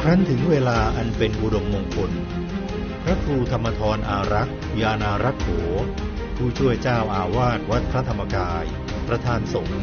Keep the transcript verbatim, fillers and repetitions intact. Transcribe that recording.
ครั้นถึงเวลาอันเป็นอุดมมงคลพระครูธรรมธรอารักษ์ยานารักโขผู้ช่วยเจ้าอาวาสวัดพระธรรมกายประธานสงฆ์